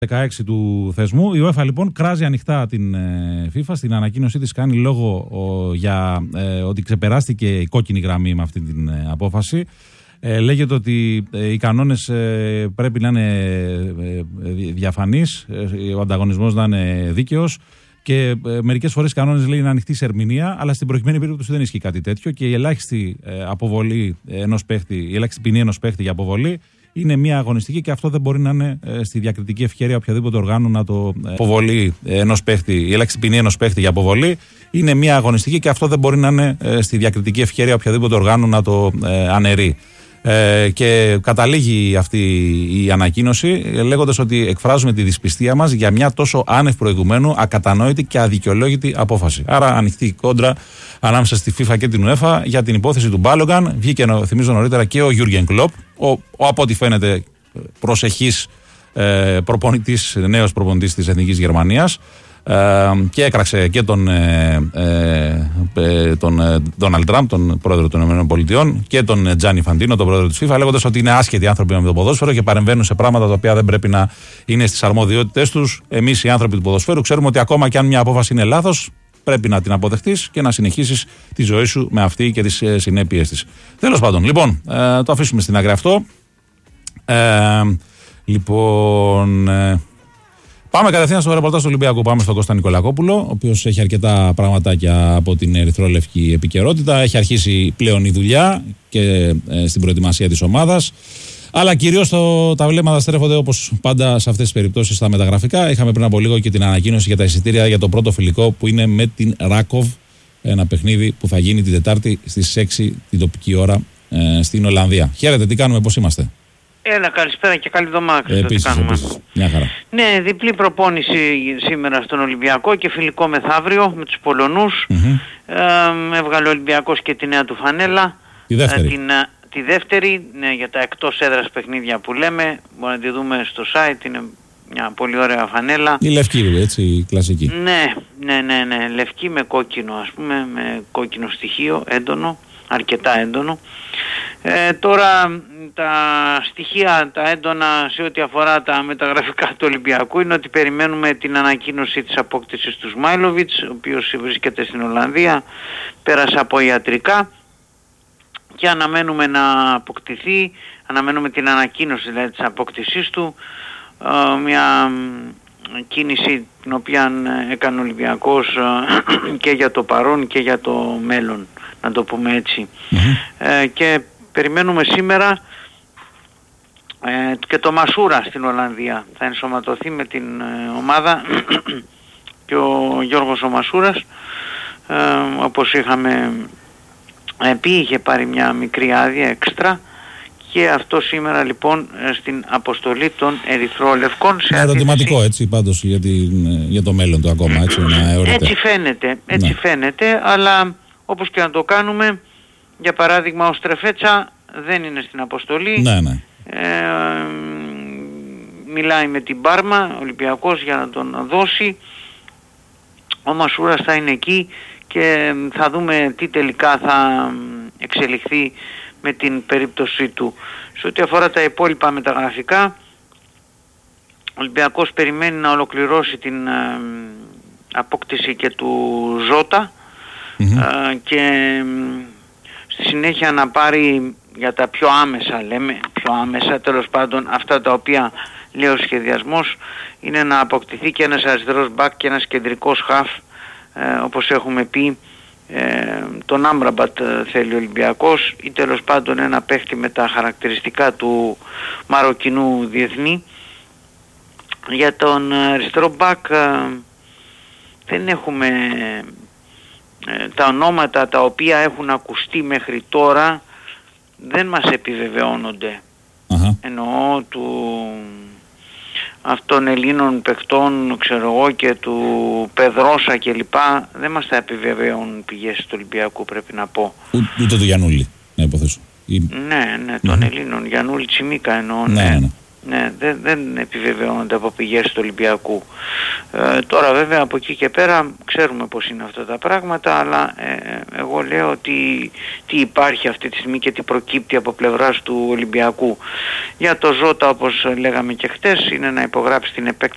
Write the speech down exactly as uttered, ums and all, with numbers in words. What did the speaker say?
δεκαέξι του θεσμού. Η UEFA λοιπόν κράζει ανοιχτά την ε, FIFA. Στην ανακοίνωσή της κάνει λόγο ο, για ε, ότι ξεπεράστηκε η κόκκινη γραμμή με αυτή την ε, απόφαση. Ε, λέγεται ότι ε, οι κανόνες ε, πρέπει να είναι ε, διαφανείς, ε, ο ανταγωνισμός να είναι δίκαιος και ε, μερικές φορές οι κανόνες λέει είναι ανοιχτή σε ερμηνεία, αλλά στην προκειμένη περίπτωση δεν ισχύει κάτι τέτοιο και η ελάχιστη ε, αποβολή ενός παίχτη, η ελάχιστη ποινή ενός παίχτη για αποβολή είναι μια αγωνιστική και αυτό δεν μπορεί να είναι ε, στη διακριτική ευχέρεια οποιαδήποτε οργάνου να το ε, αποβολή ενός παίχτη, η ελάχιστη ποινή ενός παίχτη για αποβολή είναι μια αγωνιστική και αυτό δεν μπορεί να είναι ε, στη διακριτική ευχέρεια οποιαδήποτε οργάνου να το ε, αναιρεί. Ε, και καταλήγει αυτή η ανακοίνωση ε, λέγοντας ότι εκφράζουμε τη δυσπιστία μας για μια τόσο άνευ προηγουμένου, ακατανόητη και αδικαιολόγητη απόφαση. Άρα ανοιχτή η κόντρα ανάμεσα στη FIFA και την UEFA για την υπόθεση του Μπάλογκαν. Βγήκε, θυμίζω νωρίτερα, και ο Γιούργεν Κλοπ, ο, ο από ό,τι φαίνεται προσεχής ε, προπονητής, νέος προπονητής της Εθνικής Γερμανίας. Ε, και έκραξε και τον Ντόναλντ Τραμπ, τον πρόεδρο των ΗΠΑ, και τον Τζάνι Φαντίνο, τον πρόεδρο της FIFA, λέγοντας ότι είναι άσχετοι άνθρωποι με το ποδόσφαιρο και παρεμβαίνουν σε πράγματα τα οποία δεν πρέπει να είναι στις αρμοδιότητες τους. Εμείς οι άνθρωποι του ποδοσφαίρου ξέρουμε ότι ακόμα και αν μια απόφαση είναι λάθος, πρέπει να την αποδεχτείς και να συνεχίσεις τη ζωή σου με αυτή και τις συνέπειες της. Τέλος πάντων, λοιπόν, ε, το αφήσουμε στην άκρη αυτό. Ε, λοιπόν. Ε, Πάμε κατευθείαν στο ρεπορτάζ του Ολυμπιακού. Πάμε στον Κώστα Νικολακόπουλο, ο οποίος έχει αρκετά πραγματάκια από την ερυθρόλευκη επικαιρότητα. Έχει αρχίσει πλέον η δουλειά και ε, στην προετοιμασία της ομάδας. Αλλά κυρίως το, τα βλέμματα στρέφονται όπως πάντα σε αυτές τις περιπτώσεις στα μεταγραφικά. Είχαμε πριν από λίγο και την ανακοίνωση για τα εισιτήρια για το πρώτο φιλικό που είναι με την Ράκοβ. Ένα παιχνίδι που θα γίνει την Τετάρτη στις έξι την τοπική ώρα ε, στην Ολλανδία. Χαίρετε, τι κάνουμε, πώς είμαστε? Έλα, καλησπέρα και καλή εβδομάδα. Επίσης, επίσης, μια χαρά. Ναι, διπλή προπόνηση σήμερα στον Ολυμπιακό και φιλικό μεθαύριο με τους Πολωνούς. Mm-hmm. Ε, έβγαλε ο Ολυμπιακός και τη νέα του φανέλα. Τη δεύτερη. Ε, την, τη δεύτερη, ναι, για τα εκτός έδρας παιχνίδια που λέμε. Μπορούμε να τη δούμε στο site, είναι μια πολύ ωραία φανέλα. Η λευκή, έτσι, η κλασική. Ναι, ναι, ναι, ναι, λευκή με κόκκινο, ας πούμε, με κόκκινο στοιχείο, έντονο, αρκετά έντονο. Ε, τώρα τα στοιχεία τα έντονα σε ό,τι αφορά τα μεταγραφικά του Ολυμπιακού είναι ότι περιμένουμε την ανακοίνωση της απόκτησης του Σμάιλοβιτς, ο οποίος βρίσκεται στην Ολλανδία, πέρασε από ιατρικά και αναμένουμε να αποκτηθεί, αναμένουμε την ανακοίνωση δηλαδή της απόκτησής του, ε, μια κίνηση την οποία έκανε ο Ολυμπιακός ε, και για το παρόν και για το μέλλον, να το πούμε έτσι. Mm-hmm. Ε, και περιμένουμε σήμερα ε, και το Μασούρα στην Ολλανδία. Θα ενσωματωθεί με την ε, ομάδα και ο Γιώργος ο Μασούρας, ε, όπως είχαμε ε, πει, είχε πάρει μια μικρή άδεια έξτρα και αυτό σήμερα λοιπόν ε, στην αποστολή των Ερυθρόλευκων. Σε ερωτηματικό έτσι πάντως για, την, για το μέλλον του ακόμα, έτσι, να έτσι φαίνεται, έτσι ναι. φαίνεται, αλλά όπως και να το κάνουμε, για παράδειγμα ο Στρεφέτσα δεν είναι στην αποστολή. Ναι, ναι. Ε, μιλάει με την Πάρμα, ο Ολυμπιακός, για να τον δώσει. Ο Μασούρας θα είναι εκεί και θα δούμε τι τελικά θα εξελιχθεί με την περίπτωσή του. Σε ό,τι αφορά τα υπόλοιπα μεταγραφικά, ο Ολυμπιακός περιμένει να ολοκληρώσει την ε, απόκτηση και του Ζώτα. Mm-hmm. και στη συνέχεια να πάρει για τα πιο άμεσα, λέμε πιο άμεσα τέλος πάντων, αυτά τα οποία λέει ο σχεδιασμός είναι να αποκτηθεί και ένας αριστερός μπακ και ένας κεντρικός χαφ, ε, όπως έχουμε πει, ε, τον Άμραμπατ θέλει ο Ολυμπιακός, ή τέλος πάντων ένα παίχτη με τα χαρακτηριστικά του Μαροκινού διεθνή. Για τον αριστερό μπακ ε, δεν έχουμε τα ονόματα τα οποία έχουν ακουστεί μέχρι τώρα, δεν μας επιβεβαιώνονται. Uh-huh. Εννοώ του αυτών Ελλήνων παιχτών, ξέρω εγώ, και του Πεδρόσα κλπ. Δεν μας τα επιβεβαιώνουν πηγές του Ολυμπιακού, πρέπει να πω. Ούτε του Γιαννούλη, να υποθέσω. Ναι, ναι, των uh-huh. Ελλήνων. Γιαννούλη Τσιμίκα εννοώ. Ναι, ναι, ναι. Ναι, δεν, δεν επιβεβαιώνονται από πηγές του Ολυμπιακού. Ε, τώρα βέβαια από εκεί και πέρα ξέρουμε πως είναι αυτά τα πράγματα, αλλά ε, εγώ λέω ότι τι υπάρχει αυτή τη στιγμή και τι προκύπτει από πλευράς του Ολυμπιακού. Για το Ζώτα, όπως λέγαμε και χτες, είναι να υπογράψει την επέκταση